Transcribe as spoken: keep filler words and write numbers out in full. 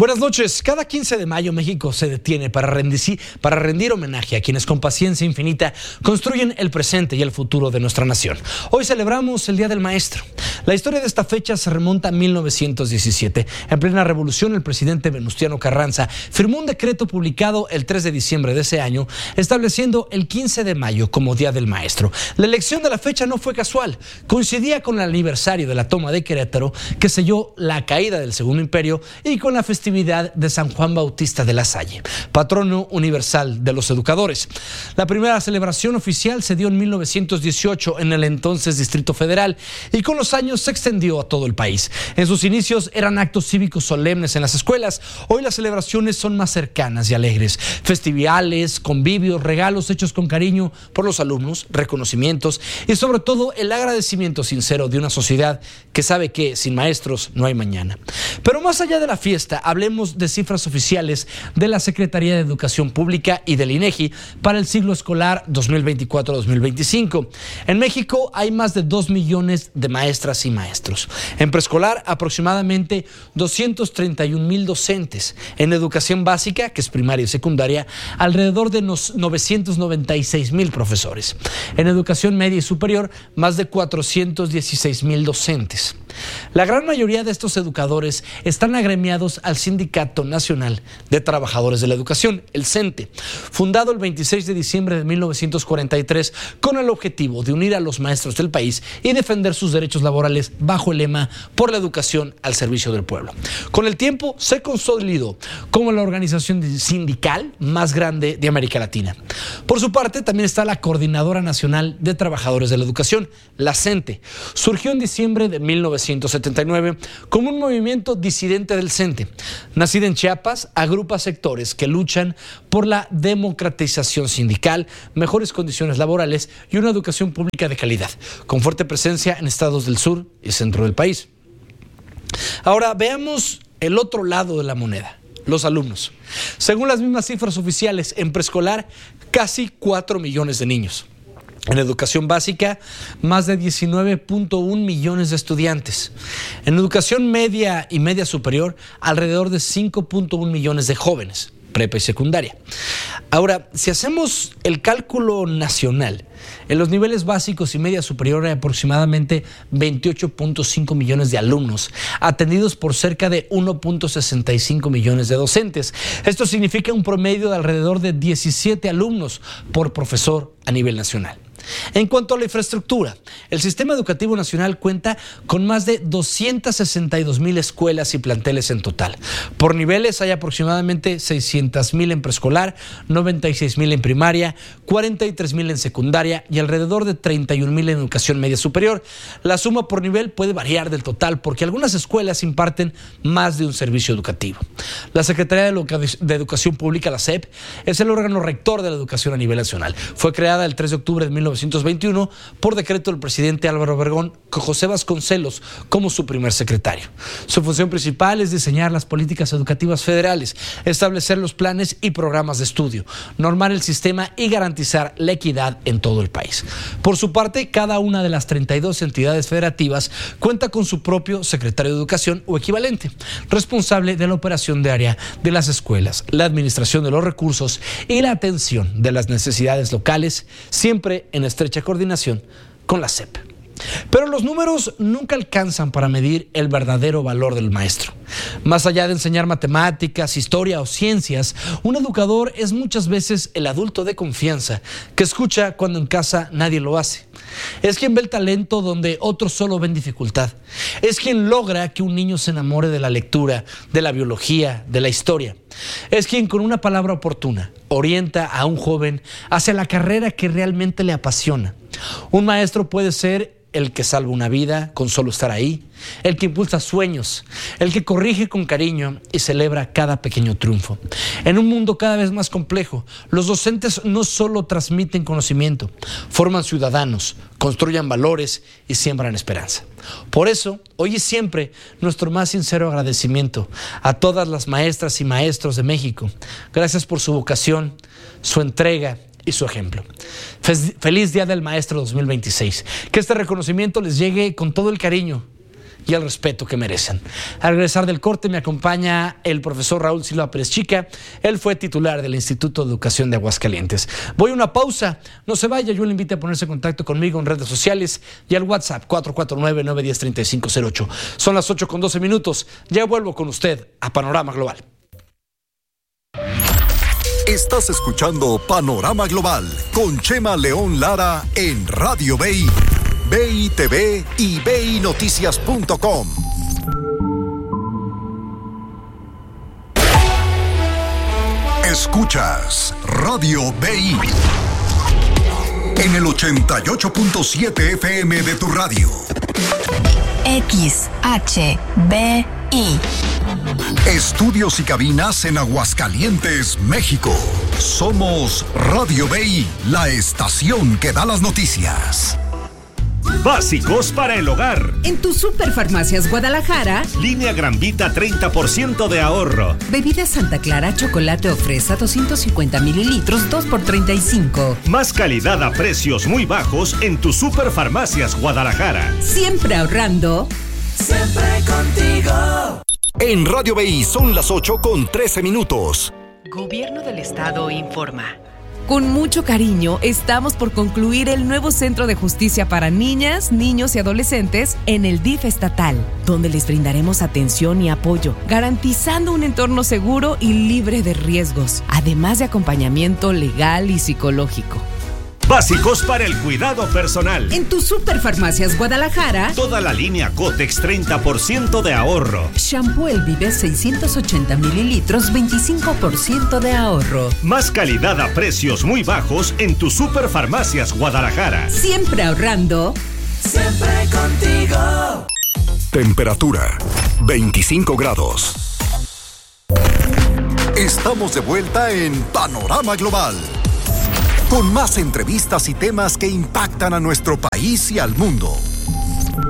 Buenas noches. Cada quince de mayo México se detiene para rendir, para rendir homenaje a quienes con paciencia infinita construyen el presente y el futuro de nuestra nación. Hoy celebramos el Día del Maestro. La historia de esta fecha se remonta a mil novecientos diecisiete. En plena revolución, el presidente Venustiano Carranza firmó un decreto publicado el tres de diciembre de ese año, estableciendo el quince de mayo como Día del Maestro. La elección de la fecha no fue casual. Coincidía con el aniversario de la toma de Querétaro, que selló la caída del Segundo Imperio, y con la festividad de San Juan Bautista de la Salle, patrono universal de los educadores. La primera celebración oficial se dio en mil novecientos dieciocho en el entonces Distrito Federal y con los años se extendió a todo el país. En sus inicios eran actos cívicos solemnes en las escuelas. Hoy las celebraciones son más cercanas y alegres. Festivales, convivios, regalos hechos con cariño por los alumnos, reconocimientos y sobre todo el agradecimiento sincero de una sociedad que sabe que sin maestros no hay mañana. Pero más allá de la fiesta, hablemos de cifras oficiales de la Secretaría de Educación Pública y del INEGI para el ciclo escolar dos mil veinticuatro dos mil veinticinco. En México hay más de dos millones de maestras y maestros. En preescolar, aproximadamente doscientos treinta y un mil docentes. En educación básica, que es primaria y secundaria, alrededor de novecientos noventa y seis mil profesores. En educación media y superior, más de cuatrocientos dieciséis mil docentes. La gran mayoría de estos educadores están agremiados al Sindicato Nacional de Trabajadores de la Educación, el CENTE, fundado el veintiséis de diciembre de mil novecientos cuarenta y tres con el objetivo de unir a los maestros del país y defender sus derechos laborales bajo el lema por la educación al servicio del pueblo. Con el tiempo se consolidó como la organización sindical más grande de América Latina. Por su parte, también está la Coordinadora Nacional de Trabajadores de la Educación, la CENTE. Surgió en diciembre de mil novecientos setenta y nueve como un movimiento disidente del CENTE. Nacida en Chiapas, agrupa sectores que luchan por la democratización sindical, mejores condiciones laborales y una educación pública de calidad, con fuerte presencia en estados del sur y centro del país. Ahora veamos el otro lado de la moneda, los alumnos. Según las mismas cifras oficiales, en preescolar, casi cuatro millones de niños. En educación básica, más de diecinueve punto uno millones de estudiantes. En educación media y media superior, alrededor de cinco punto uno millones de jóvenes, prepa y secundaria. Ahora, si hacemos el cálculo nacional, en los niveles básicos y media superior hay aproximadamente veintiocho punto cinco millones de alumnos, atendidos por cerca de uno punto sesenta y cinco millones de docentes. Esto significa un promedio de alrededor de diecisiete alumnos por profesor a nivel nacional. En cuanto a la infraestructura, el Sistema Educativo Nacional cuenta con más de doscientas sesenta y dos mil escuelas y planteles en total. Por niveles hay aproximadamente seiscientas mil en preescolar, noventa y seis mil en primaria, cuarenta y tres mil en secundaria y alrededor de treinta y un mil en educación media superior. La suma por nivel puede variar del total porque algunas escuelas imparten más de un servicio educativo. La Secretaría de Educación Pública, la S E P, es el órgano rector de la educación a nivel nacional. Fue creada el tres de octubre de mil novecientos veintiuno por decreto del presidente Álvaro Obregón, con José Vasconcelos como su primer secretario. Su función principal es diseñar las políticas educativas federales, establecer los planes y programas de estudio, normar el sistema y garantizar la equidad en todo el país. Por su parte, cada una de las treinta y dos entidades federativas cuenta con su propio secretario de Educación o equivalente, responsable de la operación diaria de las escuelas, la administración de los recursos y la atención de las necesidades locales, siempre en estrecha coordinación con la S E P. Pero los números nunca alcanzan para medir el verdadero valor del maestro. Más allá de enseñar matemáticas, historia o ciencias, un educador es muchas veces el adulto de confianza que escucha cuando en casa nadie lo hace. Es quien ve el talento donde otros solo ven dificultad. Es quien logra que un niño se enamore de la lectura, de la biología, de la historia. Es quien con una palabra oportuna orienta a un joven hacia la carrera que realmente le apasiona. Un maestro puede ser el que salva una vida con solo estar ahí, el que impulsa sueños, el que corrige con cariño y celebra cada pequeño triunfo. En un mundo cada vez más complejo, los docentes no solo transmiten conocimiento, forman ciudadanos, construyen valores y siembran esperanza. Por eso, hoy y siempre, nuestro más sincero agradecimiento a todas las maestras y maestros de México. Gracias por su vocación, su entrega y su ejemplo. Feliz Día del Maestro dos mil veintiséis. Que este reconocimiento les llegue con todo el cariño y el respeto que merecen. Al regresar del corte me acompaña el profesor Raúl Silva Pérez Chica. Él fue titular del Instituto de Educación de Aguascalientes. Voy a una pausa, no se vaya, yo le invito a ponerse en contacto conmigo en redes sociales y al WhatsApp cuatro cuatro nueve, nueve uno cero, tres cinco cero ocho. Son las ocho con doce minutos, ya vuelvo con usted a Panorama Global. Estás escuchando Panorama Global con Chema León Lara en Radio B I, B I T V y B I Noticias punto com. Escuchas Radio B I en el ochenta y ocho punto siete F M de tu radio. X H B I. Estudios y cabinas en Aguascalientes, México. Somos Radio B I, la estación que da las noticias. Básicos para el hogar. En tu Superfarmacias Guadalajara, línea Gran Vita treinta por ciento de ahorro. Bebida Santa Clara, chocolate o fresa doscientos cincuenta mililitros, dos por treinta y cinco. Más calidad a precios muy bajos en tu Superfarmacias Guadalajara. Siempre ahorrando. Siempre contigo. En Radio B I son las ocho con trece minutos. Gobierno del Estado informa. Con mucho cariño, estamos por concluir el nuevo Centro de Justicia para Niñas, Niños y Adolescentes en el D I F estatal, donde les brindaremos atención y apoyo, garantizando un entorno seguro y libre de riesgos, además de acompañamiento legal y psicológico. Básicos para el cuidado personal. En tu Superfarmacias Guadalajara, toda la línea Cotex treinta por ciento de ahorro. Shampoo El Vive seiscientos ochenta mililitros, veinticinco por ciento de ahorro. Más calidad a precios muy bajos en tu Superfarmacias Guadalajara. Siempre ahorrando. Siempre contigo. Temperatura veinticinco grados. Estamos de vuelta en Panorama Global, con más entrevistas y temas que impactan a nuestro país y al mundo.